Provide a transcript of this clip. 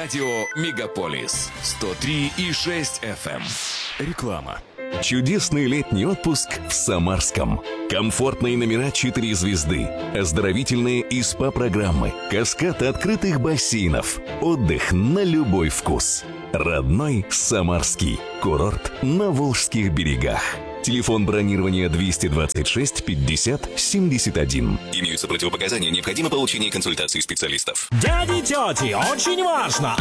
Радио «Мегаполис» 103,6 FM. Реклама. Чудесный летний отпуск в Самарском. Комфортные номера 4 звезды, оздоровительные и СПА-программы, каскад открытых бассейнов, отдых на любой вкус. Родной Самарский. Курорт на Волжских берегах. Телефон бронирования 226 50 71. Имеются противопоказания, необходимо получение консультации специалистов. Дяди и тети, очень важно!